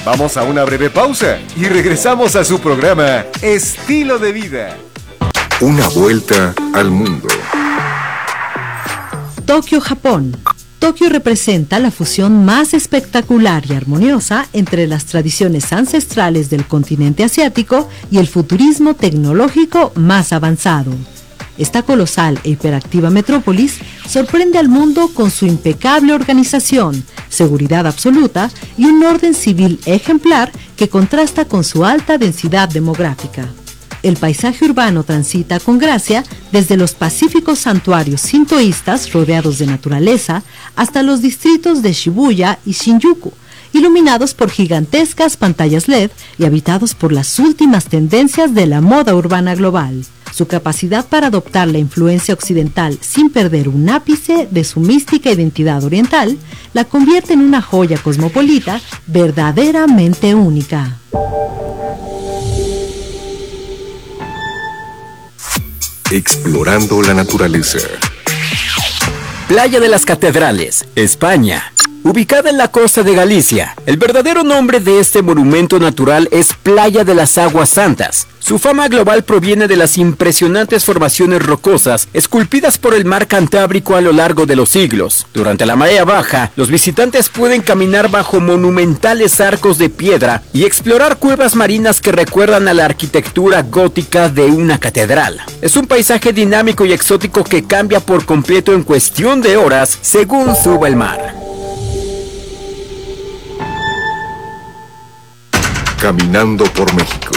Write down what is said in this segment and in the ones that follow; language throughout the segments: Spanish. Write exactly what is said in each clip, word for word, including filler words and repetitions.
Vamos a una breve pausa y regresamos a su programa Estilo de Vida. Una vuelta al mundo. Tokio, Japón. Tokio representa la fusión más espectacular y armoniosa entre las tradiciones ancestrales del continente asiático y el futurismo tecnológico más avanzado. Esta colosal e hiperactiva metrópolis sorprende al mundo con su impecable organización, seguridad absoluta y un orden civil ejemplar que contrasta con su alta densidad demográfica. El paisaje urbano transita con gracia desde los pacíficos santuarios sintoístas rodeados de naturaleza hasta los distritos de Shibuya y Shinjuku, iluminados por gigantescas pantallas L E D y habitados por las últimas tendencias de la moda urbana global. Su capacidad para adoptar la influencia occidental sin perder un ápice de su mística identidad oriental la convierte en una joya cosmopolita verdaderamente única. Explorando la naturaleza. Playa de las Catedrales, España. Ubicada en la costa de Galicia, el verdadero nombre de este monumento natural es Playa de las Aguas Santas. Su fama global proviene de las impresionantes formaciones rocosas esculpidas por el mar Cantábrico a lo largo de los siglos. Durante la marea baja, los visitantes pueden caminar bajo monumentales arcos de piedra y explorar cuevas marinas que recuerdan a la arquitectura gótica de una catedral. Es un paisaje dinámico y exótico que cambia por completo en cuestión de horas según suba el mar. Caminando por México.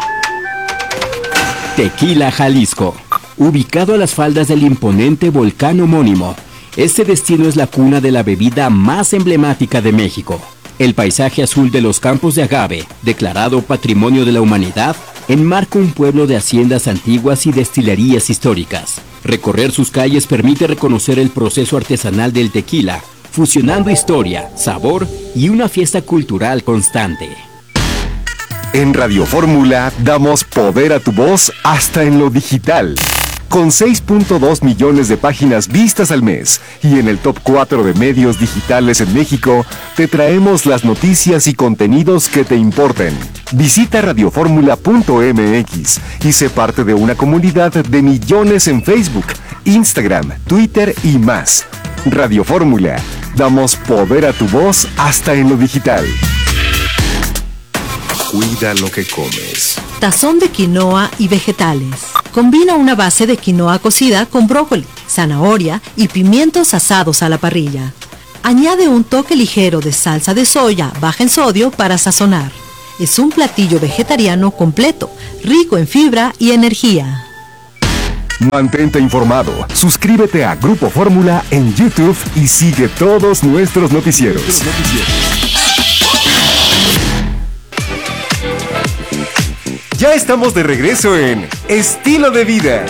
Tequila, Jalisco. Ubicado a las faldas del imponente volcán homónimo, este destino es la cuna de la bebida más emblemática de México. El paisaje azul de los campos de agave, declarado Patrimonio de la Humanidad, enmarca un pueblo de haciendas antiguas y destilerías históricas. Recorrer sus calles permite reconocer el proceso artesanal del tequila, fusionando historia, sabor y una fiesta cultural constante. En Radio Fórmula damos poder a tu voz hasta en lo digital. Con seis punto dos millones de páginas vistas al mes y en el top cuatro de medios digitales en México, te traemos las noticias y contenidos que te importen. Visita radioformula punto m x y sé parte de una comunidad de millones en Facebook, Instagram, Twitter y más. Radio Fórmula, damos poder a tu voz hasta en lo digital. Cuida lo que comes. Tazón de quinoa y vegetales. Combina una base de quinoa cocida con brócoli, zanahoria y pimientos asados a la parrilla. Añade un toque ligero de salsa de soya baja en sodio para sazonar. Es un platillo vegetariano completo, rico en fibra y energía. Mantente informado. Suscríbete a Grupo Fórmula en YouTube y sigue todos nuestros noticieros. Ya estamos de regreso en Estilo de Vida.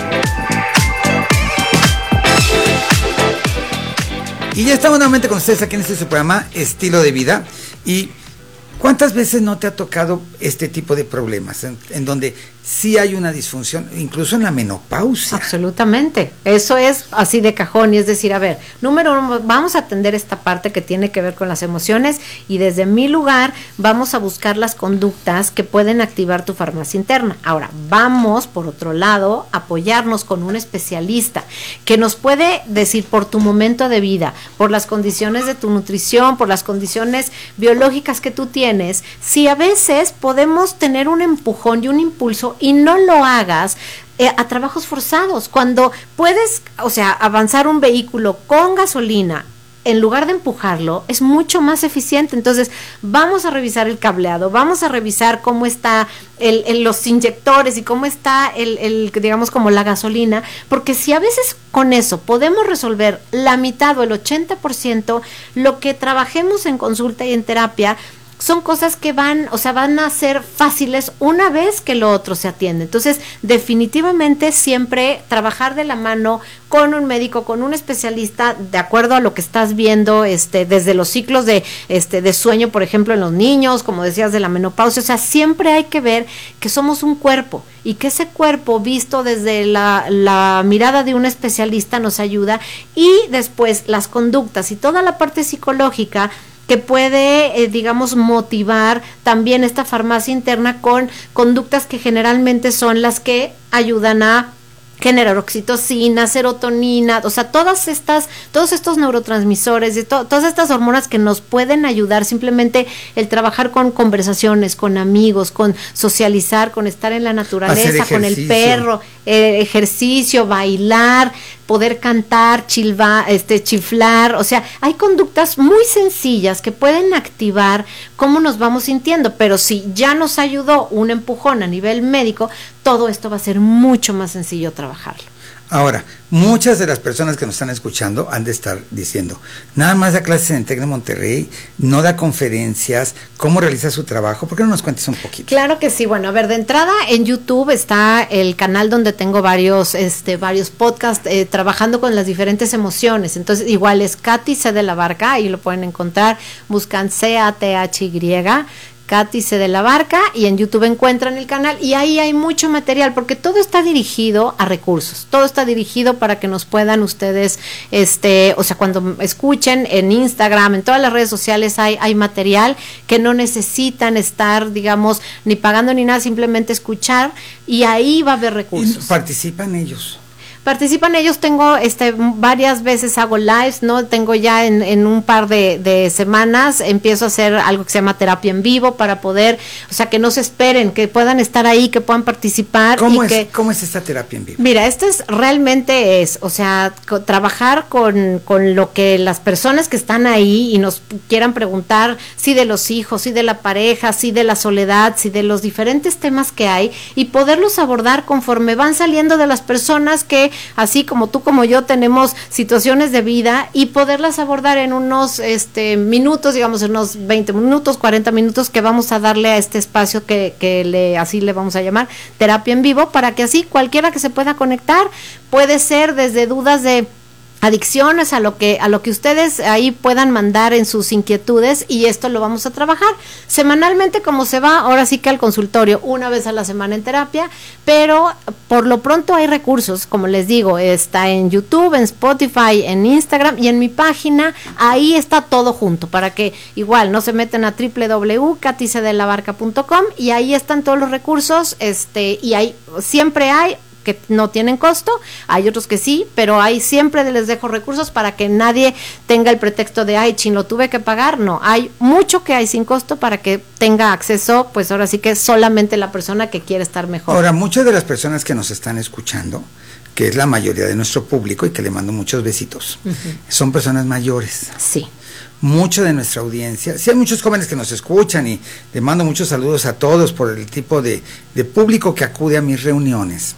Y ya estamos nuevamente con ustedes aquí en este su programa Estilo de Vida. Y ¿cuántas veces no te ha tocado este tipo de problemas en, en donde sí hay una disfunción, incluso en la menopausia? Absolutamente, eso es así de cajón, y es decir, a ver, número uno, vamos a atender esta parte que tiene que ver con las emociones, y desde mi lugar vamos a buscar las conductas que pueden activar tu farmacia interna. Ahora, vamos, por otro lado, a apoyarnos con un especialista que nos puede decir por tu momento de vida, por las condiciones de tu nutrición, por las condiciones biológicas que tú tienes, si a veces podemos tener un empujón y un impulso y no lo hagas eh, a trabajos forzados, cuando puedes, o sea, avanzar un vehículo con gasolina, en lugar de empujarlo, es mucho más eficiente. Entonces, vamos a revisar el cableado, vamos a revisar cómo está el, el, los inyectores y cómo está el, el, digamos, como la gasolina, porque si a veces con eso podemos resolver la mitad o el ochenta por ciento, lo que trabajemos en consulta y en terapia son cosas que van, o sea, van a ser fáciles una vez que lo otro se atiende. Entonces, definitivamente siempre trabajar de la mano con un médico, con un especialista, de acuerdo a lo que estás viendo, este, desde los ciclos de, este, de sueño, por ejemplo, en los niños, como decías, de la menopausia. O sea, siempre hay que ver que somos un cuerpo y que ese cuerpo visto desde la, la mirada de un especialista nos ayuda, y después las conductas y toda la parte psicológica que puede, eh, digamos, motivar también esta farmacia interna con conductas que generalmente son las que ayudan a generar oxitocina, serotonina, o sea, todas estas, todos estos neurotransmisores, y to, todas estas hormonas que nos pueden ayudar, simplemente el trabajar con conversaciones, con amigos, con socializar, con estar en la naturaleza, con el perro, eh, ejercicio, bailar, poder cantar, chilva, este, chiflar, o sea, hay conductas muy sencillas que pueden activar cómo nos vamos sintiendo, pero si ya nos ayudó un empujón a nivel médico, todo esto va a ser mucho más sencillo trabajarlo. Ahora, muchas de las personas que nos están escuchando han de estar diciendo, nada más da clases en el TEC de Monterrey, no da conferencias, ¿cómo realiza su trabajo? ¿Por qué no nos cuentes un poquito? Claro que sí, bueno, a ver, de entrada en YouTube está el canal donde tengo varios, este, varios podcasts eh, trabajando con las diferentes emociones, entonces igual es Katy C. de la Barca, ahí lo pueden encontrar, buscan C A T H Y, Katy C. de la Barca, y en YouTube encuentran el canal y ahí hay mucho material porque todo está dirigido a recursos, todo está dirigido para que nos puedan ustedes, este, o sea, cuando escuchen en Instagram, en todas las redes sociales hay, hay material que no necesitan estar, digamos, ni pagando ni nada, simplemente escuchar y ahí va a haber recursos. Y participan ellos. Participan ellos, tengo este varias veces hago lives, ¿no? Tengo ya en, en un par de, de semanas, empiezo a hacer algo que se llama terapia en vivo para poder, o sea, que no se esperen, que puedan estar ahí, que puedan participar. ¿Cómo, y es, que, ¿Cómo es esta terapia en vivo? Mira, esto es realmente es, o sea, co- trabajar con, con lo que las personas que están ahí y nos quieran preguntar, sí de los hijos, sí de la pareja, sí de la soledad, sí de los diferentes temas que hay y poderlos abordar conforme van saliendo de las personas que así como tú como yo tenemos situaciones de vida y poderlas abordar en unos este minutos, digamos en unos veinte minutos, cuarenta minutos que vamos a darle a este espacio que, que le así le vamos a llamar terapia en vivo, para que así cualquiera que se pueda conectar, puede ser desde dudas de adicciones a lo que a lo que ustedes ahí puedan mandar en sus inquietudes y esto lo vamos a trabajar semanalmente como se va, ahora sí que al consultorio una vez a la semana en terapia, pero por lo pronto hay recursos, como les digo, está en YouTube, en Spotify, en Instagram y en mi página, ahí está todo junto para que igual no se meten a doble u doble u doble u punto katy c de la barca punto com y ahí están todos los recursos, este y ahí siempre hay que no tienen costo, hay otros que sí, pero ahí siempre les dejo recursos para que nadie tenga el pretexto de, ay, chin, lo tuve que pagar, no, hay mucho que hay sin costo para que tenga acceso, pues ahora sí que solamente la persona que quiere estar mejor. Ahora, muchas de las personas que nos están escuchando, que es la mayoría de nuestro público y que le mando muchos besitos, uh-huh. son personas mayores. Sí. Mucho de nuestra audiencia, sí hay muchos jóvenes que nos escuchan y le mando muchos saludos a todos por el tipo de, de público que acude a mis reuniones.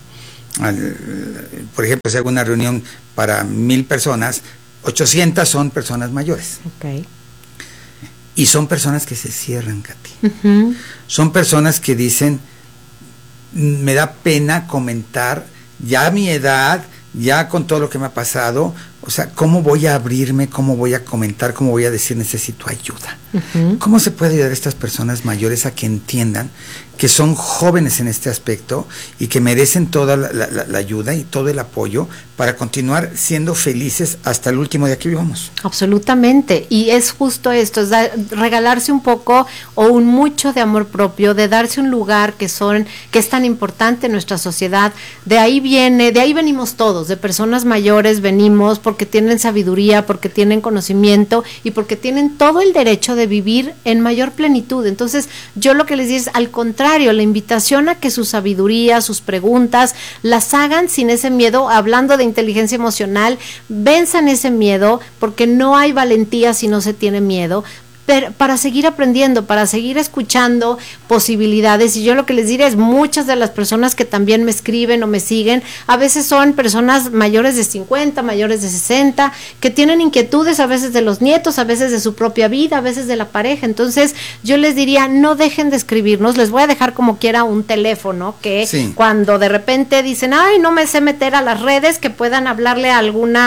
Por ejemplo, si hago una reunión para mil personas, ochocientas son personas mayores. Okay. Y son personas que se cierran, Katy. Uh-huh. Son personas que dicen, me da pena comentar, ya a mi edad, ya con todo lo que me ha pasado, o sea, ¿cómo voy a abrirme? ¿Cómo voy a comentar? ¿Cómo voy a decir necesito ayuda? Uh-huh. ¿Cómo se puede ayudar a estas personas mayores a que entiendan que son jóvenes en este aspecto y que merecen toda la, la, la ayuda y todo el apoyo para continuar siendo felices hasta el último día que vivamos? Absolutamente, y es justo esto, es da, regalarse un poco o un mucho de amor propio, de darse un lugar que son, que es tan importante en nuestra sociedad. De ahí viene, de ahí venimos todos, de personas mayores venimos porque tienen sabiduría, porque tienen conocimiento y porque tienen todo el derecho de vivir en mayor plenitud. Entonces, yo lo que les digo es al contrario, la invitación a que su sabiduría, sus preguntas, las hagan sin ese miedo, hablando de inteligencia emocional, venzan ese miedo, porque no hay valentía si no se tiene miedo, para seguir aprendiendo, para seguir escuchando posibilidades. Y yo lo que les diré es, muchas de las personas que también me escriben o me siguen, a veces son personas mayores de cincuenta, mayores de sesenta, que tienen inquietudes a veces de los nietos, a veces de su propia vida, a veces de la pareja. Entonces yo les diría, no dejen de escribirnos, les voy a dejar como quiera un teléfono que sí. Cuando de repente dicen, ay, no me sé meter a las redes, que puedan hablarle a alguna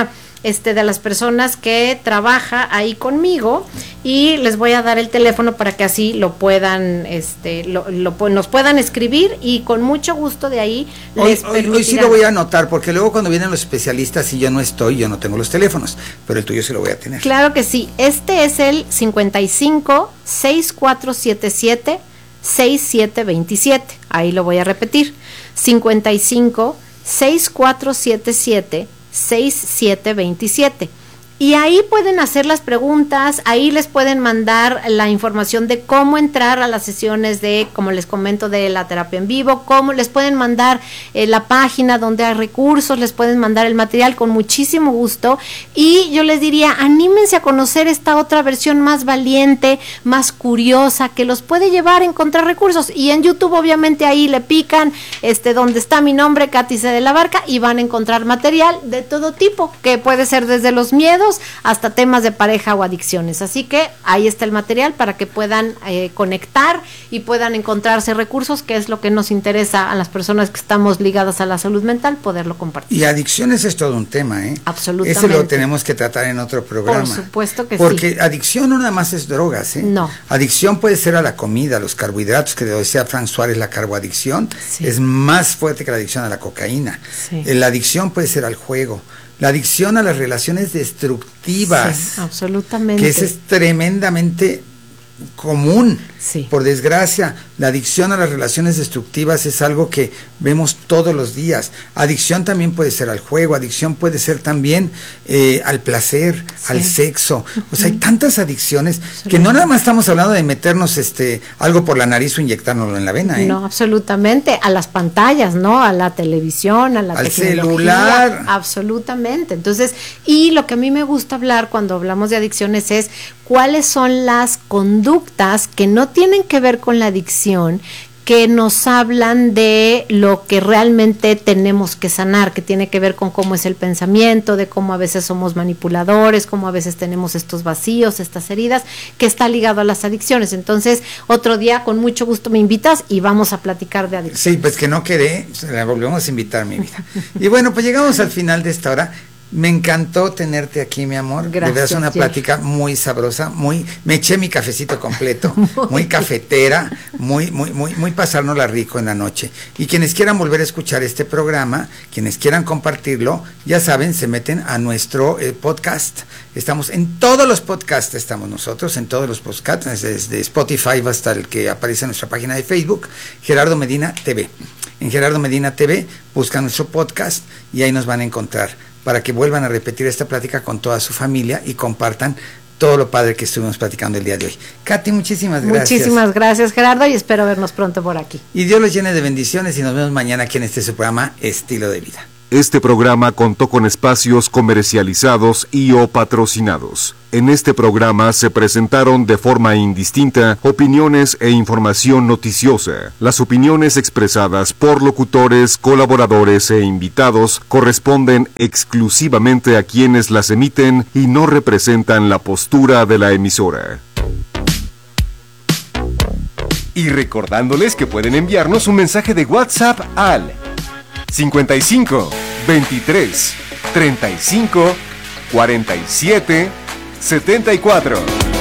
este, de las personas que trabaja ahí conmigo, y les voy a dar el teléfono para que así lo puedan, este, lo, lo, nos puedan escribir, y con mucho gusto de ahí hoy, les hoy, hoy sí lo voy a anotar, porque luego cuando vienen los especialistas y yo no estoy, yo no tengo los teléfonos, pero el tuyo sí lo voy a tener. Claro que sí, este es el cincuenta y cinco, sesenta y cuatro setenta y siete, sesenta y siete veintisiete, ahí lo voy a repetir, cincuenta y cinco, sesenta y cuatro setenta y siete, sesenta y siete veintisiete. Y ahí pueden hacer las preguntas, ahí les pueden mandar la información de cómo entrar a las sesiones de, como les comento, de la terapia en vivo, cómo les pueden mandar eh, la página donde hay recursos, les pueden mandar el material con muchísimo gusto. Y yo les diría, anímense a conocer esta otra versión más valiente, más curiosa, que los puede llevar a encontrar recursos. Y en YouTube, obviamente, ahí le pican este donde está mi nombre, Katy C. de la Barca, y van a encontrar material de todo tipo, que puede ser desde los miedos hasta temas de pareja o adicciones. Así que ahí está el material para que puedan eh, conectar y puedan encontrarse recursos, que es lo que nos interesa a las personas que estamos ligadas a la salud mental, poderlo compartir. Y adicciones es todo un tema, ¿eh? Absolutamente. Ese lo tenemos que tratar en otro programa. Por supuesto que Porque sí. adicción no nada más es drogas, ¿eh? No. Adicción puede ser a la comida, a los carbohidratos, que decía Frank Suárez, la carboadicción Sí. es más fuerte que la adicción a la cocaína. Sí. Eh, La adicción puede ser al juego. La adicción a las relaciones destructivas, Sí, absolutamente. que ese es tremendamente común. Sí. Por desgracia, la adicción a las relaciones destructivas es algo que vemos todos los días. Adicción también puede ser al juego, adicción puede ser también eh, al placer, Sí. al sexo. O sea, hay tantas adicciones que no nada más estamos hablando de meternos este algo por la nariz o inyectárnoslo en la vena, ¿eh? No, absolutamente, a las pantallas, ¿no? A la televisión, a la Al tecnología, celular. absolutamente. Entonces, y lo que a mí me gusta hablar cuando hablamos de adicciones es cuáles son las conductas que no tienen que ver con la adicción, que nos hablan de lo que realmente tenemos que sanar, que tiene que ver con cómo es el pensamiento, de cómo a veces somos manipuladores, cómo a veces tenemos estos vacíos, estas heridas, que está ligado a las adicciones. Entonces, otro día con mucho gusto me invitas y vamos a platicar de adicciones. Sí, pues que no quedé, la volvemos a invitar, mi vida. Y bueno, pues llegamos al final de esta hora. Me encantó tenerte aquí, mi amor. Gracias, De verdad es una Jeff. plática muy sabrosa, muy, me eché mi cafecito completo, muy, muy cafetera, muy, muy, muy, muy pasárnosla rico en la noche. Y quienes quieran volver a escuchar este programa, quienes quieran compartirlo, ya saben, se meten a nuestro eh, podcast. Estamos en todos los podcasts, estamos nosotros, en todos los podcasts, desde Spotify hasta el que aparece en nuestra página de Facebook, Gerardo Medina T V. En Gerardo Medina T V buscan nuestro podcast y ahí nos van a encontrar, para que vuelvan a repetir esta plática con toda su familia y compartan todo lo padre que estuvimos platicando el día de hoy. Katy, muchísimas gracias. Muchísimas gracias, Gerardo, y espero vernos pronto por aquí. Y Dios los llene de bendiciones y nos vemos mañana aquí en este su programa Estilo de Vida. Este programa contó con espacios comercializados y o patrocinados. En este programa se presentaron de forma indistinta opiniones e información noticiosa. Las opiniones expresadas por locutores, colaboradores e invitados corresponden exclusivamente a quienes las emiten y no representan la postura de la emisora. Y recordándoles que pueden enviarnos un mensaje de WhatsApp al cincuenta y cinco, veintitrés, treinta y cinco, cuarenta y siete, setenta y cuatro.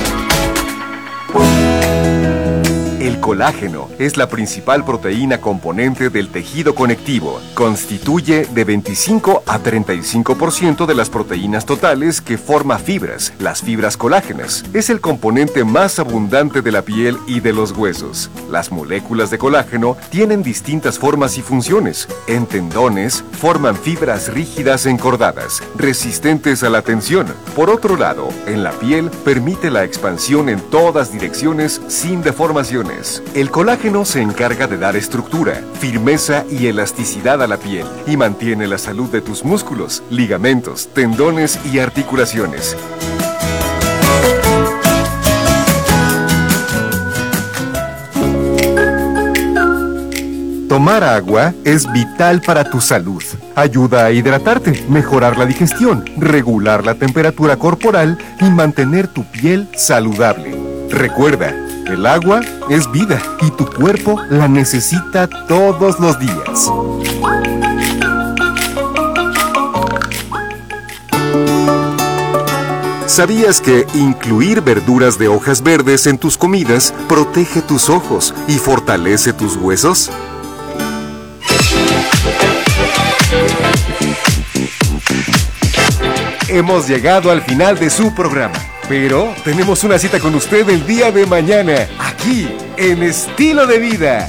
El colágeno es la principal proteína componente del tejido conectivo. Constituye de veinticinco a treinta y cinco por ciento de las proteínas totales que forma fibras, las fibras colágenas. Es el componente más abundante de la piel y de los huesos. Las moléculas de colágeno tienen distintas formas y funciones. En tendones, forman fibras rígidas encordadas, resistentes a la tensión. Por otro lado, en la piel, permite la expansión en todas direcciones sin deformaciones. El colágeno se encarga de dar estructura, firmeza y elasticidad a la piel y mantiene la salud de tus músculos, ligamentos, tendones y articulaciones. Tomar agua es vital para tu salud. Ayuda a hidratarte, mejorar la digestión, regular la temperatura corporal y mantener tu piel saludable. Recuerda, el agua es vida y tu cuerpo la necesita todos los días. ¿Sabías que incluir verduras de hojas verdes en tus comidas protege tus ojos y fortalece tus huesos? Hemos llegado al final de su programa, pero tenemos una cita con usted el día de mañana, aquí, en Estilo de Vida.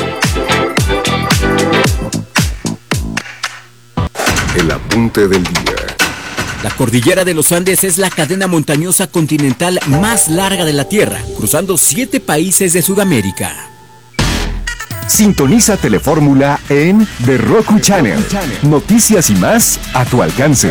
El apunte del día. La cordillera de los Andes es la cadena montañosa continental más larga de la Tierra, cruzando siete países de Sudamérica. Sintoniza Telefórmula en The Roku Channel. Noticias y más a tu alcance.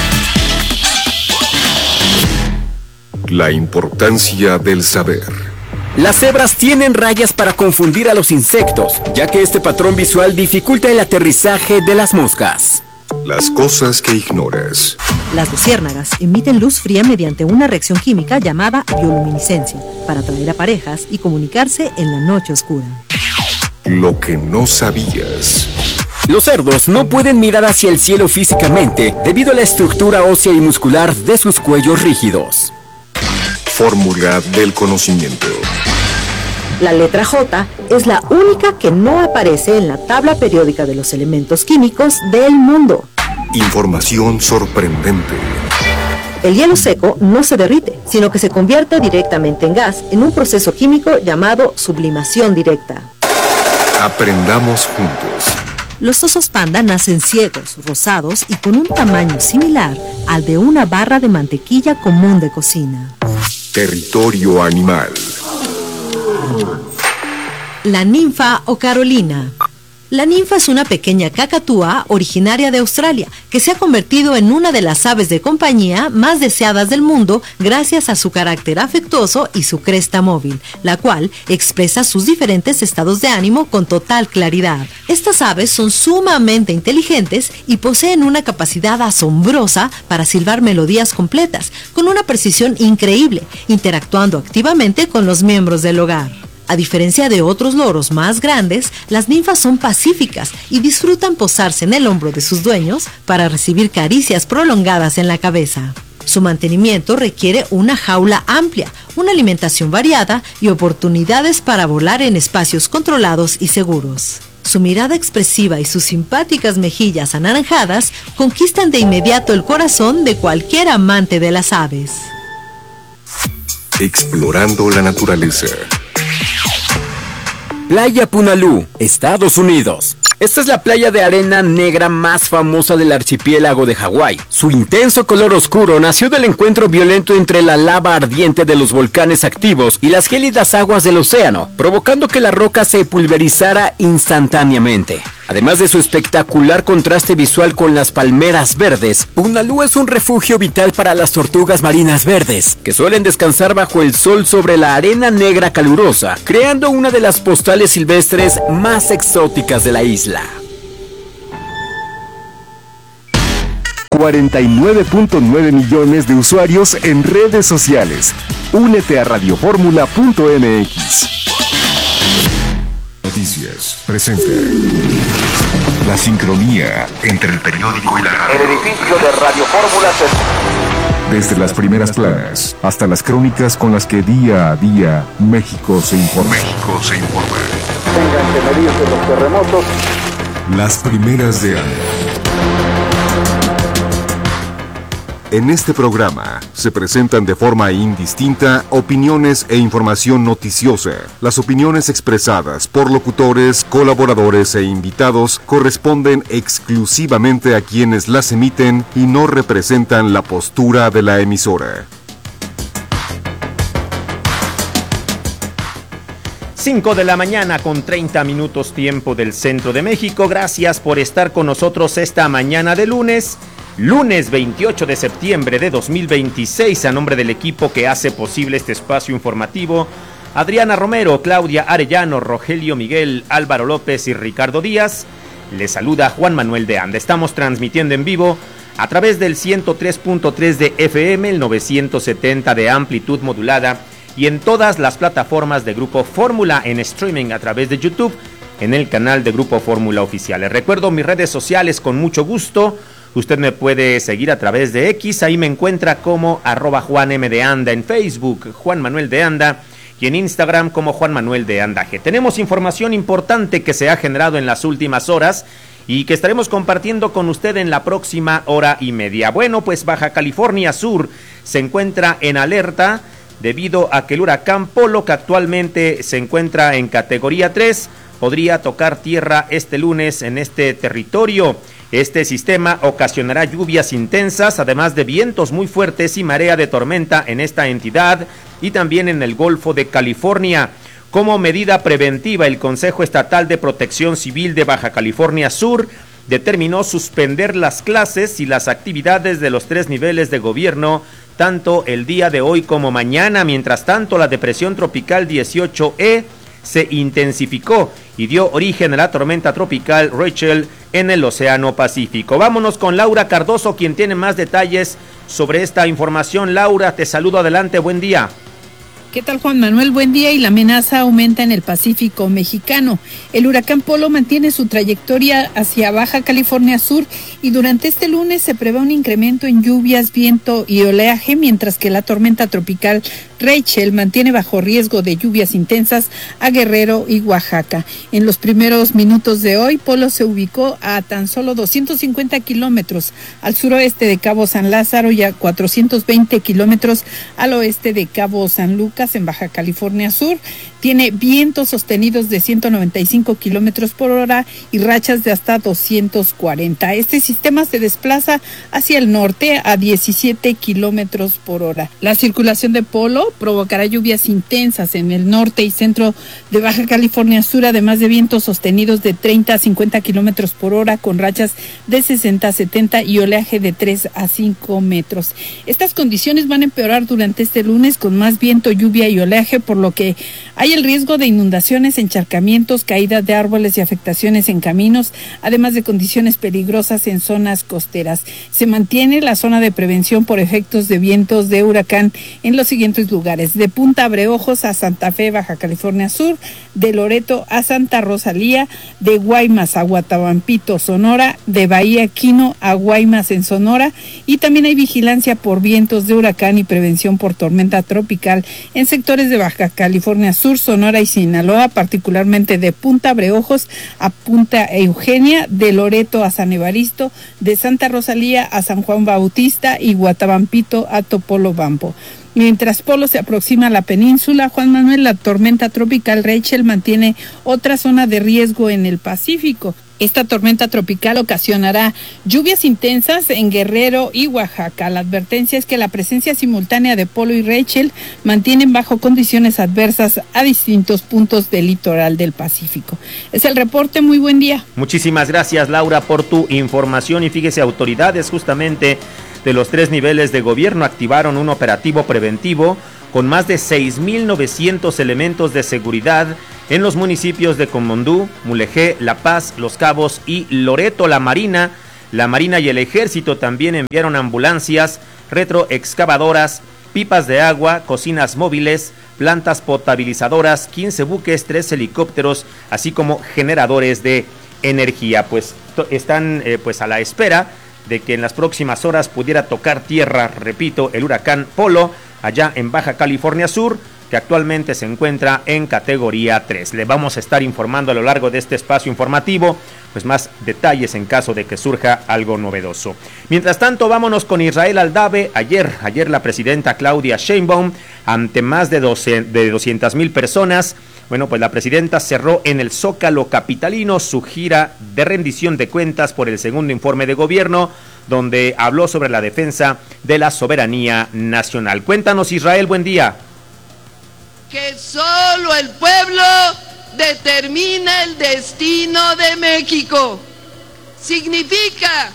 La importancia del saber. Las cebras tienen rayas para confundir a los insectos, ya que este patrón visual dificulta el aterrizaje de las moscas. Las cosas que ignoras. Las luciérnagas emiten luz fría mediante una reacción química llamada bioluminiscencia para atraer a parejas y comunicarse en la noche oscura. Lo que no sabías. Los cerdos no pueden mirar hacia el cielo físicamente debido a la estructura ósea y muscular de sus cuellos rígidos. Fórmula del conocimiento. La letra J es la única que no aparece en la tabla periódica de los elementos químicos del mundo. Información sorprendente. El hielo seco no se derrite, sino que se convierte directamente en gas en un proceso químico llamado sublimación directa. Aprendamos juntos. Los osos panda nacen ciegos, rosados y con un tamaño similar al de una barra de mantequilla común de cocina. Territorio animal. La ninfa o carolina. La ninfa es una pequeña cacatúa originaria de Australia que se ha convertido en una de las aves de compañía más deseadas del mundo gracias a su carácter afectuoso y su cresta móvil, la cual expresa sus diferentes estados de ánimo con total claridad. Estas aves son sumamente inteligentes y poseen una capacidad asombrosa para silbar melodías completas, con una precisión increíble, interactuando activamente con los miembros del hogar. A diferencia de otros loros más grandes, las ninfas son pacíficas y disfrutan posarse en el hombro de sus dueños para recibir caricias prolongadas en la cabeza. Su mantenimiento requiere una jaula amplia, una alimentación variada y oportunidades para volar en espacios controlados y seguros. Su mirada expresiva y sus simpáticas mejillas anaranjadas conquistan de inmediato el corazón de cualquier amante de las aves. Explorando la naturaleza. Playa Punalú, Estados Unidos. Esta es la playa de arena negra más famosa del archipiélago de Hawái. Su intenso color oscuro nació del encuentro violento entre la lava ardiente de los volcanes activos y las gélidas aguas del océano, provocando que la roca se pulverizara instantáneamente. Además de su espectacular contraste visual con las palmeras verdes, Punalú es un refugio vital para las tortugas marinas verdes, que suelen descansar bajo el sol sobre la arena negra calurosa, creando una de las postales silvestres más exóticas de la isla. cuarenta y nueve punto nueve millones de usuarios en redes sociales. Únete a radioformula punto m x. Noticias presenta la sincronía entre el periódico y la radio. El edificio de Radio Fórmula se... Desde las primeras planas hasta las crónicas con las que día a día México se informa. México se informa. Tengan que medirse los terremotos. Las primeras de año. En este programa se presentan de forma indistinta opiniones e información noticiosa. Las opiniones expresadas por locutores, colaboradores e invitados corresponden exclusivamente a quienes las emiten y no representan la postura de la emisora. cinco de la mañana con treinta minutos tiempo del centro de México. Gracias por estar con nosotros esta mañana de lunes. Lunes veintiocho de septiembre de dos mil veintiséis, a nombre del equipo que hace posible este espacio informativo, Adriana Romero, Claudia Arellano, Rogelio Miguel, Álvaro López y Ricardo Díaz, les saluda Juan Manuel de Anda. Estamos transmitiendo en vivo a través del ciento tres punto tres de F M, el novecientos setenta de amplitud modulada y en todas las plataformas de Grupo Fórmula en streaming a través de YouTube, en el canal de Grupo Fórmula Oficial. Les recuerdo mis redes sociales con mucho gusto. Usted me puede seguir a través de X, ahí me encuentra como arroba Juan M. de Anda, en Facebook, Juan Manuel de Anda, y en Instagram como Juan Manuel de Andaje. Tenemos información importante que se ha generado en las últimas horas y que estaremos compartiendo con usted en la próxima hora y media. Bueno, pues Baja California Sur se encuentra en alerta debido a que el huracán Polo, que actualmente se encuentra en categoría tres, podría tocar tierra este lunes en este territorio. Este sistema ocasionará lluvias intensas, además de vientos muy fuertes y marea de tormenta en esta entidad y también en el Golfo de California. Como medida preventiva, el Consejo Estatal de Protección Civil de Baja California Sur determinó suspender las clases y las actividades de los tres niveles de gobierno, tanto el día de hoy como mañana. Mientras tanto, la depresión tropical dieciocho E se intensificó y dio origen a la tormenta tropical Rachel en el Océano Pacífico. Vámonos con Laura Cardoso, quien tiene más detalles sobre esta información. Laura, te saludo, adelante, buen día. ¿Qué tal, Juan Manuel? Buen día. Y la amenaza aumenta en el Pacífico mexicano. El huracán Polo mantiene su trayectoria hacia Baja California Sur y durante este lunes se prevé un incremento en lluvias, viento y oleaje, mientras que la tormenta tropical Rachel mantiene bajo riesgo de lluvias intensas a Guerrero y Oaxaca. En los primeros minutos de hoy, Polo se ubicó a tan solo doscientos cincuenta kilómetros al suroeste de Cabo San Lázaro y a cuatrocientos veinte kilómetros al oeste de Cabo San Lucas, en Baja California Sur. Tiene vientos sostenidos de ciento noventa y cinco kilómetros por hora y rachas de hasta doscientos cuarenta. Este sistema se desplaza hacia el norte a diecisiete kilómetros por hora. La circulación de Polo provocará lluvias intensas en el norte y centro de Baja California Sur, además de vientos sostenidos de treinta a cincuenta kilómetros por hora con rachas de sesenta a setenta y oleaje de tres a cinco metros. Estas condiciones van a empeorar durante este lunes con más viento, lluvia y oleaje, por lo que hay el riesgo de inundaciones, encharcamientos, caídas de árboles y afectaciones en caminos, además de condiciones peligrosas en zonas costeras. Se mantiene la zona de prevención por efectos de vientos de huracán en los siguientes lugares: de Punta Abreojos a Santa Fe, Baja California Sur, de Loreto a Santa Rosalía, de Guaymas a Guatabampito, Sonora, de Bahía Quino a Guaymas en Sonora, y también hay vigilancia por vientos de huracán y prevención por tormenta tropical en sectores de Baja California Sur, Sonora y Sinaloa, particularmente de Punta Abreojos a Punta Eugenia, de Loreto a San Evaristo, de Santa Rosalía a San Juan Bautista y Guatabampito a Topolobampo. Mientras Polo se aproxima a la península, Juan Manuel, la tormenta tropical Rachel mantiene otra zona de riesgo en el Pacífico. Esta tormenta tropical ocasionará lluvias intensas en Guerrero y Oaxaca. La advertencia es que la presencia simultánea de Polo y Rachel mantienen bajo condiciones adversas a distintos puntos del litoral del Pacífico. Es el reporte, muy buen día. Muchísimas gracias, Laura, por tu información. Y fíjese, autoridades justamente de los tres niveles de gobierno activaron un operativo preventivo con más de seis mil novecientos elementos de seguridad en los municipios de Comondú, Mulegé, La Paz, Los Cabos y Loreto. La Marina, la Marina y el Ejército también enviaron ambulancias, retroexcavadoras, pipas de agua, cocinas móviles, plantas potabilizadoras, quince buques, tres helicópteros, así como generadores de energía. Pues están eh, pues a la espera de que en las próximas horas pudiera tocar tierra, repito, el huracán Polo, allá en Baja California Sur, que actualmente se encuentra en categoría tres. Le vamos a estar informando a lo largo de este espacio informativo, pues más detalles en caso de que surja algo novedoso. Mientras tanto, vámonos con Israel Aldave. Ayer, ayer la presidenta Claudia Sheinbaum, ante más de, doce, de doscientas mil personas, bueno, pues la presidenta cerró en el Zócalo capitalino su gira de rendición de cuentas por el segundo informe de gobierno, donde habló sobre la defensa de la soberanía nacional. Cuéntanos, Israel, buen día. Que solo el pueblo determina el destino de México. Significa,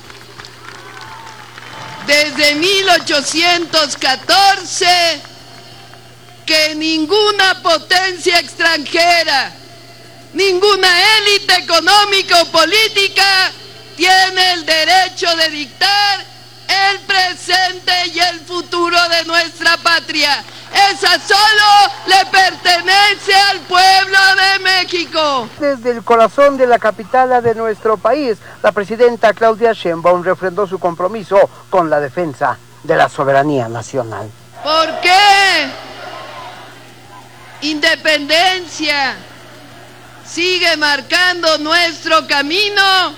desde mil ochocientos catorce, que ninguna potencia extranjera, ninguna élite económica o política tiene el derecho de dictar el presente y el futuro de nuestra patria. Esa solo le pertenece al pueblo de México. México. Desde el corazón de la capital de nuestro país, la presidenta Claudia Sheinbaum refrendó su compromiso con la defensa de la soberanía nacional. ¿Por qué? Independencia sigue marcando nuestro camino,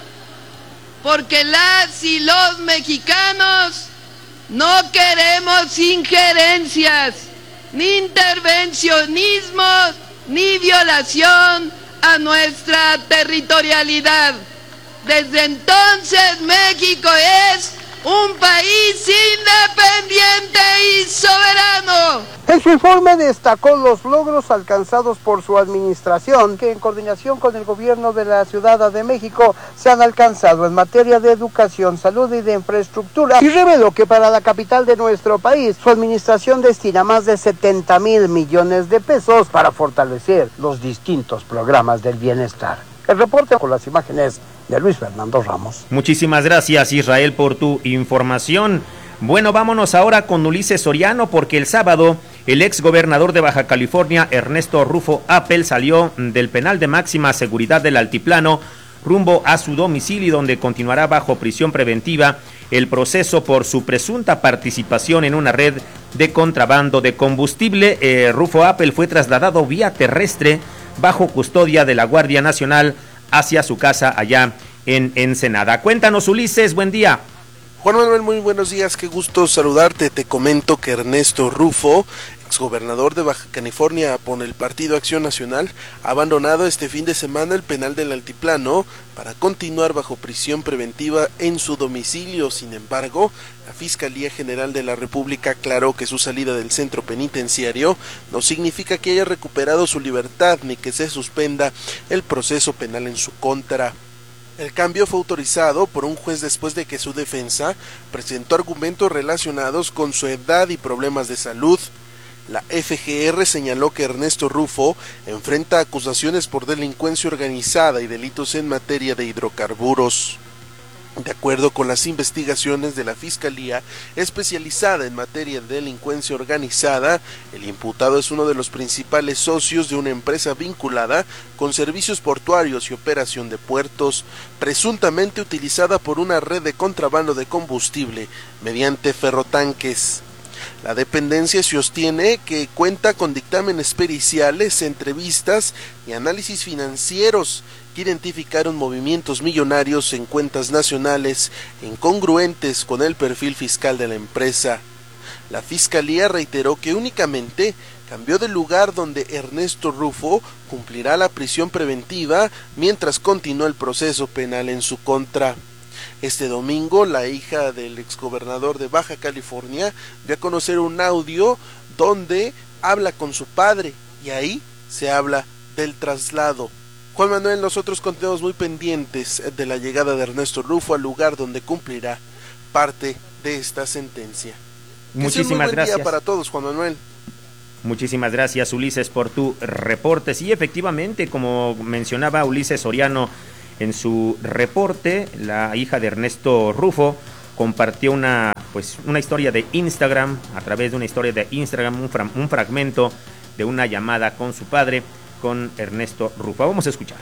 porque las y los mexicanos no queremos injerencias, ni intervencionismo, ni violación a nuestra territorialidad. Desde entonces México es un país independiente y soberano. En su informe destacó los logros alcanzados por su administración, que en coordinación con el gobierno de la Ciudad de México se han alcanzado en materia de educación, salud y de infraestructura, y reveló que para la capital de nuestro país, su administración destina más de setenta mil millones de pesos para fortalecer los distintos programas del bienestar. El reporte con las imágenes de Luis Fernando Ramos. Muchísimas gracias, Israel, por tu información. Bueno, vámonos ahora con Ulises Soriano, porque el sábado el ex gobernador de Baja California, Ernesto Rufo Appel, salió del penal de máxima seguridad del Altiplano rumbo a su domicilio, donde continuará bajo prisión preventiva el proceso por su presunta participación en una red de contrabando de combustible. Eh, Rufo Appel fue trasladado vía terrestre bajo custodia de la Guardia Nacional hacia su casa allá en Ensenada. Cuéntanos, Ulises, buen día. Juan Manuel, muy buenos días, qué gusto saludarte. Te comento que Ernesto Rufo, exgobernador de Baja California por el Partido Acción Nacional, ha abandonado este fin de semana el penal del Altiplano para continuar bajo prisión preventiva en su domicilio. Sin embargo, la Fiscalía General de la República aclaró que su salida del centro penitenciario no significa que haya recuperado su libertad ni que se suspenda el proceso penal en su contra. El cambio fue autorizado por un juez después de que su defensa presentó argumentos relacionados con su edad y problemas de salud. La F G R señaló que Ernesto Rufo enfrenta acusaciones por delincuencia organizada y delitos en materia de hidrocarburos. De acuerdo con las investigaciones de la Fiscalía especializada en materia de delincuencia organizada, el imputado es uno de los principales socios de una empresa vinculada con servicios portuarios y operación de puertos, presuntamente utilizada por una red de contrabando de combustible mediante ferrotanques. La dependencia sostiene que cuenta con dictámenes periciales, entrevistas y análisis financieros que identificaron movimientos millonarios en cuentas nacionales incongruentes con el perfil fiscal de la empresa. La Fiscalía reiteró que únicamente cambió de lugar donde Ernesto Rufo cumplirá la prisión preventiva mientras continúa el proceso penal en su contra. Este domingo, la hija del exgobernador de Baja California dio a conocer un audio donde habla con su padre y ahí se habla del traslado. Juan Manuel, nosotros continuamos muy pendientes de la llegada de Ernesto Rufo al lugar donde cumplirá parte de esta sentencia. Muchísimas gracias para todos, Juan Manuel. Muchísimas gracias, Ulises, por tu reporte. Sí, efectivamente, como mencionaba Ulises Soriano en su reporte, la hija de Ernesto Rufo compartió una, pues, una historia de Instagram, a través de una historia de Instagram, un, fra- un fragmento de una llamada con su padre, con Ernesto Rufo. Vamos a escuchar.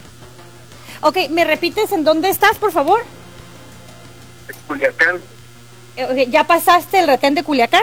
Ok, ¿me repites en dónde estás, por favor? Culiacán. Eh, ¿Ya pasaste el retén de Culiacán?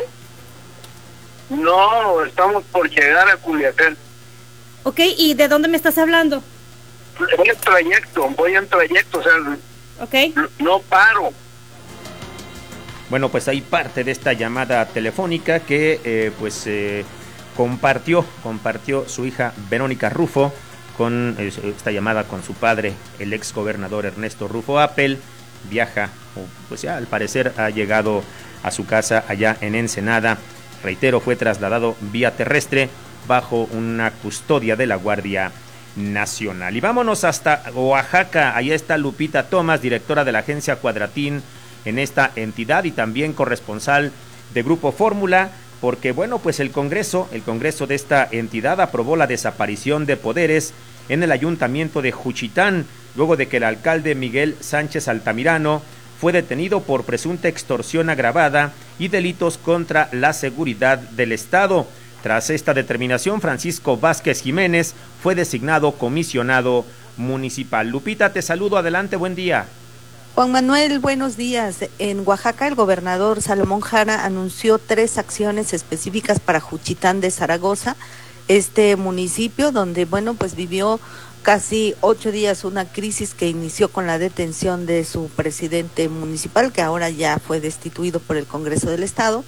No, estamos por llegar a Culiacán. Ok, ¿y de dónde me estás hablando? Voy en trayecto, voy en trayecto, o sea, okay. no, no paro. Bueno, pues hay parte de esta llamada telefónica que eh, pues eh, compartió, compartió su hija Verónica Rufo con eh, esta llamada con su padre, el ex gobernador Ernesto Rufo Appel. Viaja, pues ya al parecer ha llegado a su casa allá en Ensenada. Reitero, fue trasladado vía terrestre bajo una custodia de la Guardia Nacional. Y vámonos hasta Oaxaca. Ahí está Lupita Tomás, directora de la agencia Cuadratín en esta entidad y también corresponsal de Grupo Fórmula, porque bueno, pues el Congreso, el Congreso de esta entidad aprobó la desaparición de poderes en el ayuntamiento de Juchitán, luego de que el alcalde Miguel Sánchez Altamirano fue detenido por presunta extorsión agravada y delitos contra la seguridad del Estado. Tras esta determinación, Francisco Vázquez Jiménez fue designado comisionado municipal. Lupita, te saludo, adelante, buen día. Juan Manuel, buenos días. En Oaxaca, el gobernador Salomón Jara anunció tres acciones específicas para Juchitán de Zaragoza, este municipio donde, bueno, pues vivió casi ocho días una crisis que inició con la detención de su presidente municipal, que ahora ya fue destituido por el Congreso del Estado,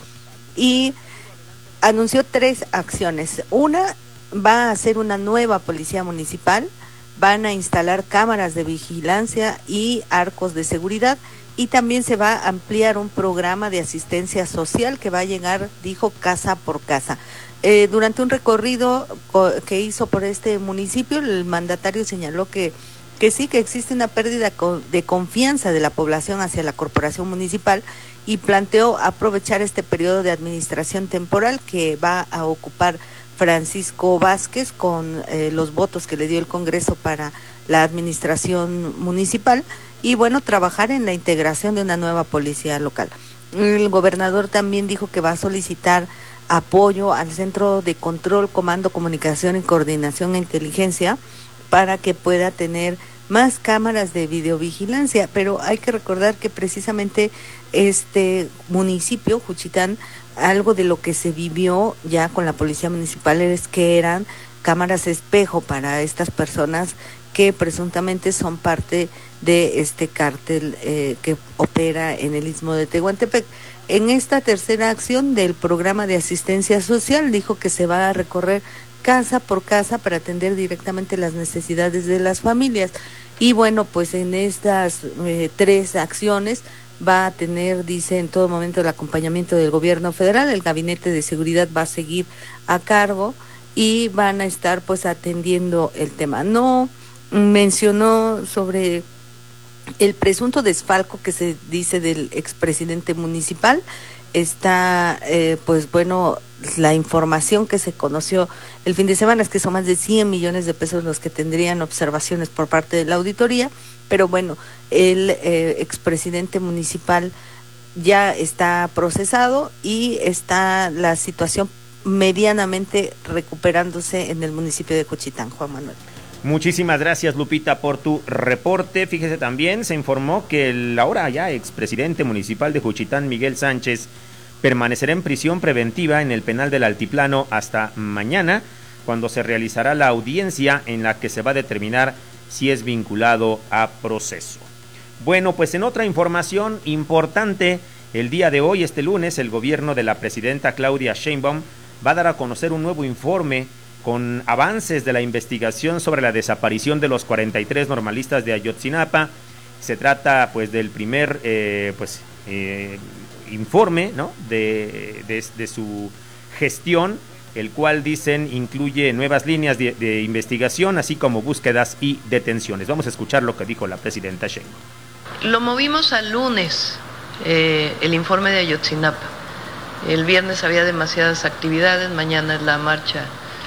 y anunció tres acciones. Una, va a hacer una nueva policía municipal, van a instalar cámaras de vigilancia y arcos de seguridad, y también se va a ampliar un programa de asistencia social que va a llegar, dijo, casa por casa. Eh, durante un recorrido que hizo por este municipio, el mandatario señaló que, que sí, que existe una pérdida de confianza de la población hacia la corporación municipal, y planteó aprovechar este periodo de administración temporal que va a ocupar Francisco Vázquez con eh, los votos que le dio el Congreso para la administración municipal, y bueno, trabajar en la integración de una nueva policía local. El gobernador también dijo que va a solicitar apoyo al Centro de Control, Comando, Comunicación y Coordinación e Inteligencia para que pueda tener más cámaras de videovigilancia, pero hay que recordar que precisamente este municipio, Juchitán, algo de lo que se vivió ya con la policía municipal es que eran cámaras espejo para estas personas que presuntamente son parte de este cártel eh, que opera en el Istmo de Tehuantepec. En esta tercera acción del programa de asistencia social, dijo que se va a recorrer casa por casa para atender directamente las necesidades de las familias. Y bueno, pues en estas eh, tres acciones va a tener, dice, en todo momento el acompañamiento del gobierno federal. El gabinete de seguridad va a seguir a cargo y van a estar pues atendiendo el tema. No mencionó sobre el presunto desfalco que se dice del expresidente municipal. Está, eh, pues bueno, la información que se conoció el fin de semana es que son más de cien millones de pesos los que tendrían observaciones por parte de la auditoría, pero bueno, el eh, expresidente municipal ya está procesado y está la situación medianamente recuperándose en el municipio de Juchitán. Juan Manuel. Muchísimas gracias, Lupita, por tu reporte. Fíjese, también se informó que el ahora ya expresidente municipal de Juchitán, Miguel Sánchez, permanecerá en prisión preventiva en el penal del Altiplano hasta mañana, cuando se realizará la audiencia en la que se va a determinar si es vinculado a proceso. Bueno, pues en otra información importante, el día de hoy, este lunes, el gobierno de la presidenta Claudia Sheinbaum va a dar a conocer un nuevo informe con avances de la investigación sobre la desaparición de los cuarenta y tres normalistas de Ayotzinapa. Se trata pues del primer eh, pues eh, informe, ¿no?, de, de, de su gestión, el cual, dicen, incluye nuevas líneas de, de investigación, así como búsquedas y detenciones. Vamos a escuchar lo que dijo la presidenta Sheinbaum. Lo movimos al lunes, eh, el informe de Ayotzinapa. El viernes había demasiadas actividades, mañana es la marcha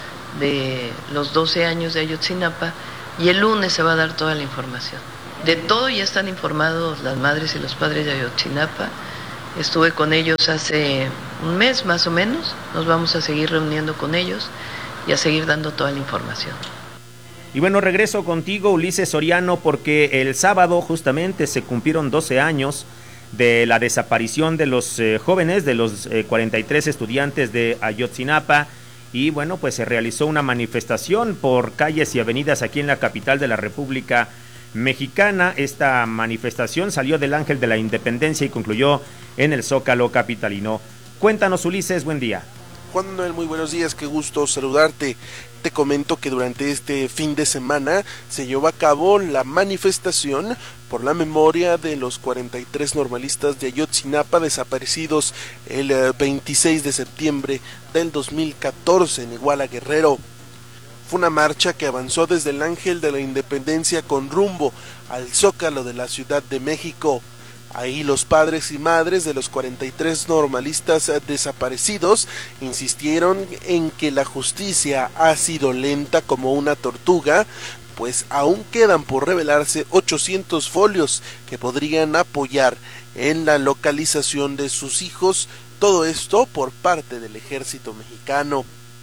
de los doce años de Ayotzinapa, y el lunes se va a dar toda la información. De todo ya están informados las madres y los padres de Ayotzinapa. Estuve con ellos hace un mes más o menos, nos vamos a seguir reuniendo con ellos y a seguir dando toda la información. Y bueno, regreso contigo, Ulises Soriano, porque el sábado justamente se cumplieron doce años de la desaparición de los eh, jóvenes, de los eh, cuarenta y tres estudiantes de Ayotzinapa. Y bueno, pues se realizó una manifestación por calles y avenidas aquí en la capital de la República Mexicana. Esta manifestación salió del Ángel de la Independencia y concluyó en el Zócalo capitalino. Cuéntanos, Ulises, buen día. Juan Manuel, muy buenos días, qué gusto saludarte. Te comento que durante este fin de semana se llevó a cabo la manifestación por la memoria de los cuarenta y tres normalistas de Ayotzinapa desaparecidos el veintiséis de septiembre del dos mil catorce en Iguala, Guerrero. Fue una marcha que avanzó desde el Ángel de la Independencia con rumbo al Zócalo de la Ciudad de México. Ahí los padres y madres de los cuarenta y tres normalistas desaparecidos insistieron en que la justicia ha sido lenta como una tortuga, pues aún quedan por revelarse ochocientos folios que podrían apoyar en la localización de sus hijos, todo esto por parte del ejército mexicano.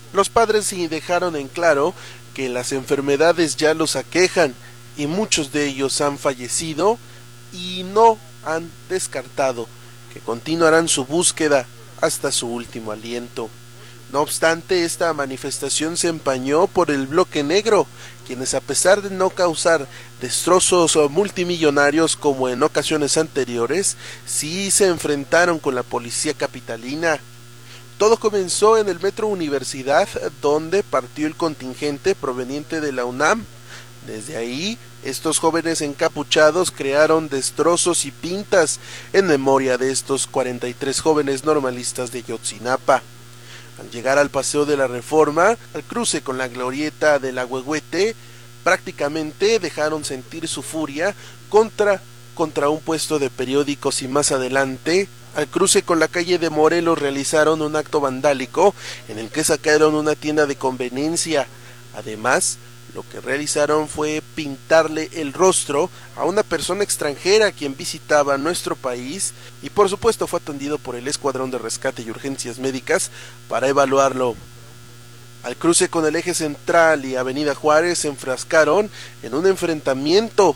Los padres sí dejaron en claro que las enfermedades ya los aquejan y muchos de ellos han fallecido y no han descartado que continuarán su búsqueda hasta su último aliento. No obstante, esta manifestación se empañó por el bloque negro, quienes a pesar de no causar destrozos multimillonarios como en ocasiones anteriores, sí se enfrentaron con la policía capitalina. Todo comenzó en el Metro Universidad, donde partió el contingente proveniente de la UNAM. Desde ahí, estos jóvenes encapuchados crearon destrozos y pintas en memoria de estos cuarenta y tres jóvenes normalistas de Ayotzinapa. Al llegar al Paseo de la Reforma, al cruce con la glorieta del Ahuehuete, prácticamente dejaron sentir su furia contra, contra un puesto de periódicos y más adelante, al cruce con la calle de Morelos, realizaron un acto vandálico en el que sacaron una tienda de conveniencia. Además, lo que realizaron fue pintarle el rostro a una persona extranjera quien visitaba nuestro país y por supuesto fue atendido por el Escuadrón de Rescate y Urgencias Médicas para evaluarlo. Al cruce con el Eje Central y Avenida Juárez se enfrascaron en un enfrentamiento.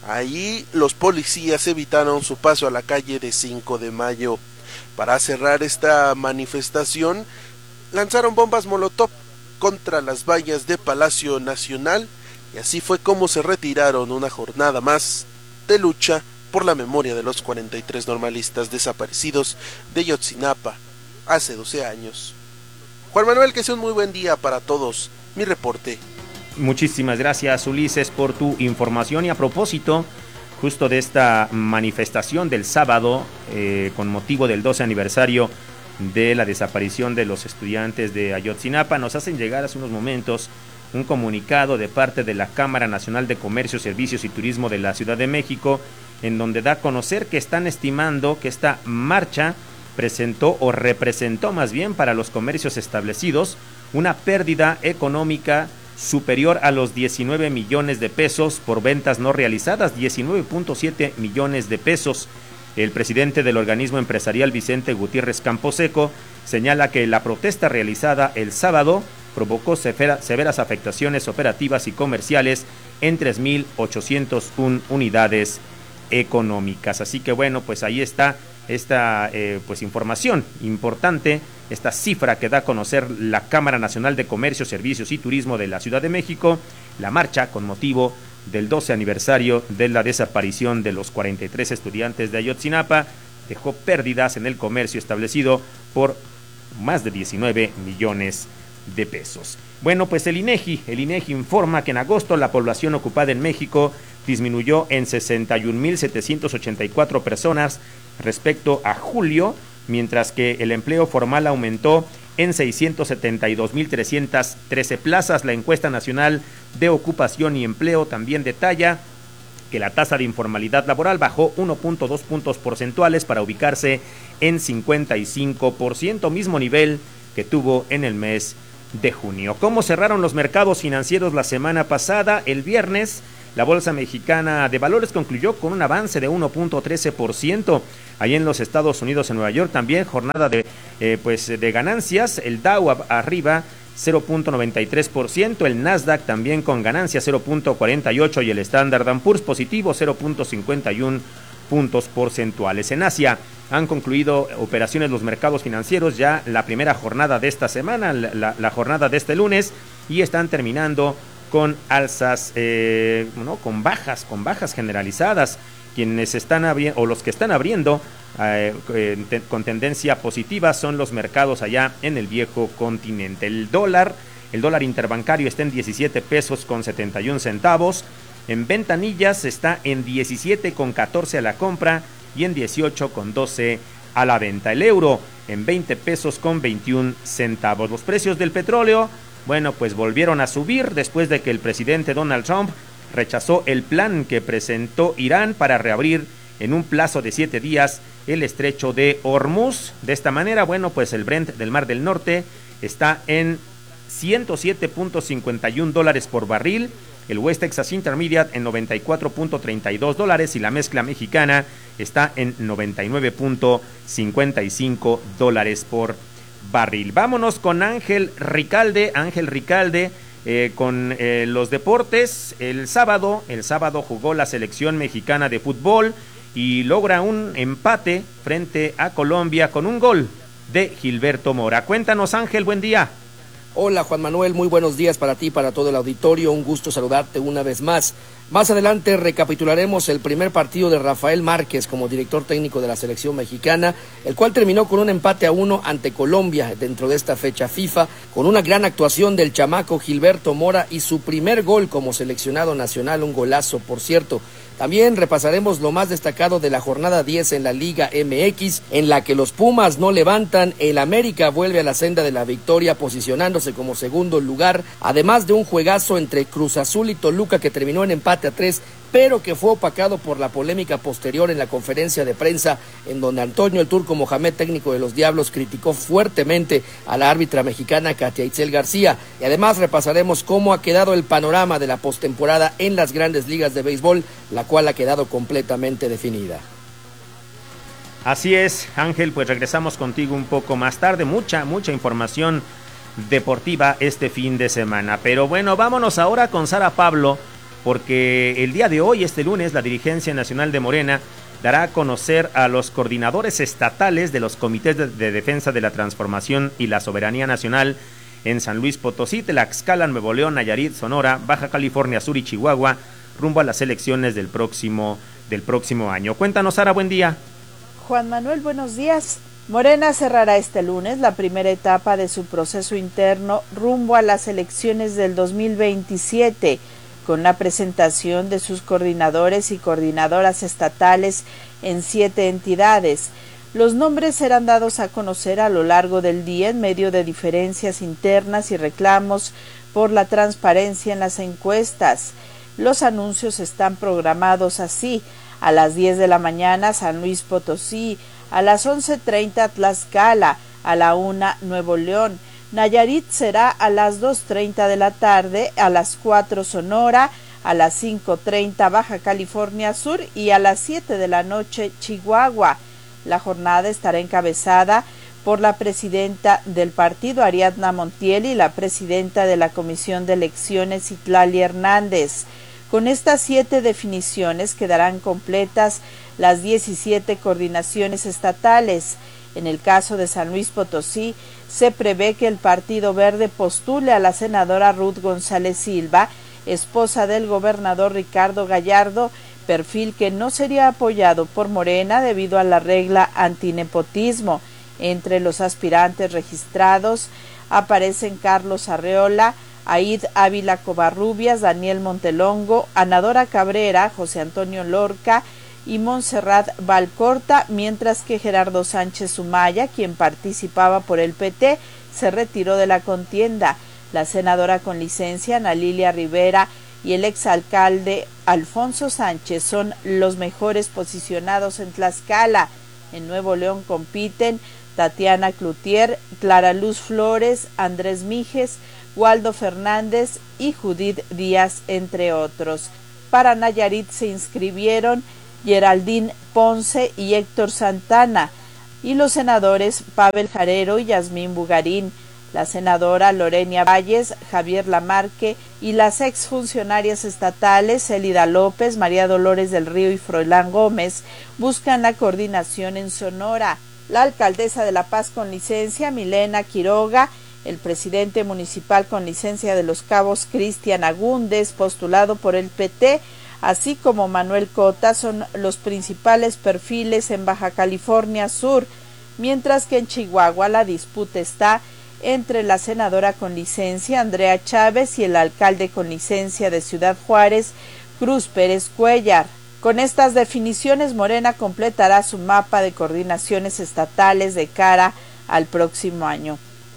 Ahí los policías evitaron su paso a la calle de cinco de mayo. Para cerrar esta manifestación, lanzaron bombas molotov contra las vallas de Palacio Nacional y así fue como se retiraron una jornada más de lucha por la memoria de los cuarenta y tres normalistas desaparecidos de Ayotzinapa hace doce años. Juan Manuel, que sea un muy buen día para todos. Mi reporte. Muchísimas gracias, Ulises, por tu información. Y a propósito justo de esta manifestación del sábado eh, con motivo del doce aniversario de la desaparición de los estudiantes de Ayotzinapa, nos hacen llegar hace unos momentos un comunicado de parte de la Cámara Nacional de Comercio, Servicios y Turismo de la Ciudad de México, en donde da a conocer que están estimando que esta marcha presentó o representó más bien para los comercios establecidos una pérdida económica superior a los diecinueve millones de pesos por ventas no realizadas, diecinueve punto siete millones de pesos. El presidente del organismo empresarial, Vicente Gutiérrez Camposeco, señala que la protesta realizada el sábado provocó severa, severas afectaciones operativas y comerciales en tres mil ochocientas una unidades económicas. Así que bueno, pues ahí está esta eh, pues información importante, esta cifra que da a conocer la Cámara Nacional de Comercio, Servicios y Turismo de la Ciudad de México, la marcha con motivo del doce aniversario de la desaparición de los cuarenta y tres estudiantes de Ayotzinapa, dejó pérdidas en el comercio establecido por más de diecinueve millones de pesos. Bueno, pues el INEGI, el INEGI informa que en agosto la población ocupada en México disminuyó en sesenta y un mil setecientos ochenta y cuatro personas respecto a julio, mientras que el empleo formal aumentó en seiscientos setenta y dos mil trescientas trece plazas. La encuesta nacional de ocupación y empleo también detalla que la tasa de informalidad laboral bajó uno punto dos puntos porcentuales para ubicarse en cincuenta y cinco por ciento, mismo nivel que tuvo en el mes de junio. ¿Cómo cerraron los mercados financieros la semana pasada? El viernes, la Bolsa Mexicana de Valores concluyó con un avance de uno punto trece por ciento. Ahí en los Estados Unidos, en Nueva York, también jornada de, eh, pues, de ganancias. El Dow arriba cero punto noventa y tres por ciento, el Nasdaq también con ganancias cero punto cuarenta y ocho y el Standard and Poor's positivo cero punto cincuenta y uno puntos porcentuales. En Asia han concluido operaciones los mercados financieros ya la primera jornada de esta semana, la, la, la jornada de este lunes, y están terminando con alzas, eh, ¿no? con bajas, con bajas generalizadas. Quienes están abriendo, o los que están abriendo eh, eh, te, con tendencia positiva son los mercados allá en el viejo continente. El dólar, el dólar interbancario está en diecisiete pesos con setenta y un centavos. En ventanillas está en diecisiete con catorce a la compra y en dieciocho con doce a la venta. El euro en veinte pesos con veintiún centavos. Los precios del petróleo, bueno, pues volvieron a subir después de que el presidente Donald Trump rechazó el plan que presentó Irán para reabrir en un plazo de siete días el estrecho de Hormuz. De esta manera, bueno, pues el Brent del Mar del Norte está en ciento siete punto cincuenta y uno dólares por barril, el West Texas Intermediate en noventa y cuatro punto treinta y dos dólares y la mezcla mexicana está en noventa y nueve punto cincuenta y cinco dólares por barril. Vámonos con Ángel Ricalde, Ángel Ricalde, eh, con eh, los deportes. El sábado, el sábado jugó la selección mexicana de fútbol y logra un empate frente a Colombia con un gol de Gilberto Mora. Cuéntanos, Ángel, buen día. Hola Juan Manuel, muy buenos días para ti y para todo el auditorio, un gusto saludarte una vez más. Más adelante recapitularemos el primer partido de Rafael Márquez como director técnico de la selección mexicana, el cual terminó con un empate a uno ante Colombia dentro de esta fecha FIFA, con una gran actuación del chamaco Gilberto Mora y su primer gol como seleccionado nacional, un golazo por cierto. También repasaremos lo más destacado de la jornada diez en la Liga M X, en la que los Pumas no levantan, el América vuelve a la senda de la victoria posicionándose como segundo lugar, además de un juegazo entre Cruz Azul y Toluca que terminó en empate a tres, pero que fue opacado por la polémica posterior en la conferencia de prensa, en donde Antonio el Turco Mohamed, técnico de los Diablos, criticó fuertemente a la árbitra mexicana Katia Itzel García. Y además repasaremos cómo ha quedado el panorama de la postemporada en las grandes ligas de béisbol, la cual ha quedado completamente definida. Así es, Ángel, pues regresamos contigo un poco más tarde. Mucha, mucha información deportiva este fin de semana. Pero bueno, vámonos ahora con Sara Pablo, porque el día de hoy, este lunes, la dirigencia nacional de Morena dará a conocer a los coordinadores estatales de los comités de, de defensa de la transformación y la soberanía nacional en San Luis Potosí, Tlaxcala, Nuevo León, Nayarit, Sonora, Baja California Sur y Chihuahua, rumbo a las elecciones del próximo, del próximo año. Cuéntanos, Sara, buen día. Juan Manuel, buenos días. Morena cerrará este lunes la primera etapa de su proceso interno rumbo a las elecciones del dos mil veintisiete, con la presentación de sus coordinadores y coordinadoras estatales en siete entidades. Los nombres serán dados a conocer a lo largo del día en medio de diferencias internas y reclamos por la transparencia en las encuestas. Los anuncios están programados así: a las diez de la mañana San Luis Potosí, a las once treinta Tlaxcala, a la una Nuevo León. Nayarit será a las dos treinta de la tarde, a las cuatro Sonora, a las cinco treinta Baja California Sur y a las siete de la noche Chihuahua. La jornada estará encabezada por la presidenta del partido Ariadna Montiel y la presidenta de la Comisión de Elecciones Itlali Hernández. Con estas siete definiciones quedarán completas las diecisiete coordinaciones estatales. En el caso de San Luis Potosí, se prevé que el Partido Verde postule a la senadora Ruth González Silva, esposa del gobernador Ricardo Gallardo, perfil que no sería apoyado por Morena debido a la regla antinepotismo. Entre los aspirantes registrados aparecen Carlos Arreola, Aid Ávila Covarrubias, Daniel Montelongo, Anadora Cabrera, José Antonio Lorca y Montserrat Valcorta, mientras que Gerardo Sánchez Sumaya, quien participaba por el P T, se retiró de la contienda. La senadora con licencia, Ana Lilia Rivera, y el exalcalde Alfonso Sánchez son los mejores posicionados en Tlaxcala. En Nuevo León compiten Tatiana Cloutier, Clara Luz Flores, Andrés Mijes, Waldo Fernández y Judith Díaz, entre otros. Para Nayarit se inscribieron Geraldine Ponce y Héctor Santana, y los senadores Pavel Jarero y Yasmín Bugarín, la senadora Lorenia Valles, Javier Lamarque y las exfuncionarias estatales Elida López, María Dolores del Río y Froilán Gómez buscan la coordinación en Sonora. La alcaldesa de La Paz con licencia, Milena Quiroga, el presidente municipal con licencia de Los Cabos, Cristian Agúndez, postulado por el P T, así como Manuel Cota, son los principales perfiles en Baja California Sur, mientras que en Chihuahua la disputa está entre la senadora con licencia, Andrea Chávez, y el alcalde con licencia de Ciudad Juárez, Cruz Pérez Cuellar. Con estas definiciones, Morena completará su mapa de coordinaciones estatales de cara al próximo año.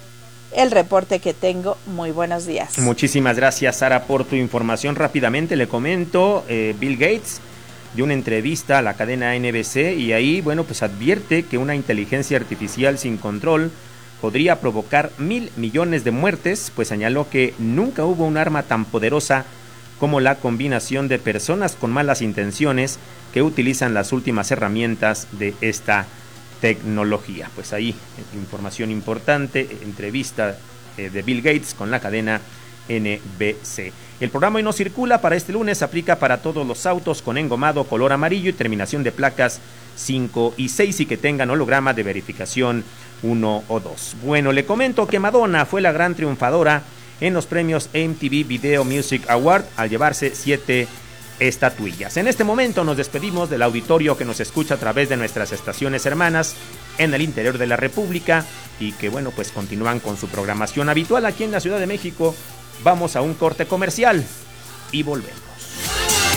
El reporte que tengo. Muy buenos días. Muchísimas gracias, Sara, por tu información. Rápidamente le comento, eh, Bill Gates dio una entrevista a la cadena N B C y ahí, bueno, pues advierte que una inteligencia artificial sin control podría provocar mil millones de muertes, pues señaló que nunca hubo un arma tan poderosa como la combinación de personas con malas intenciones que utilizan las últimas herramientas de esta tecnología. Pues ahí, información importante, entrevista eh, de Bill Gates con la cadena N B C. El programa Hoy No Circula para este lunes aplica para todos los autos con engomado color amarillo y terminación de placas cinco y seis y que tengan holograma de verificación uno o dos. Bueno, le comento que Madonna fue la gran triunfadora en los premios M T V Video Music Award al llevarse siete estatuillas. En este momento nos despedimos del auditorio que nos escucha a través de nuestras estaciones hermanas en el interior de la República y que bueno, pues continúan con su programación habitual aquí en la Ciudad de México. Vamos a un corte comercial y volvemos.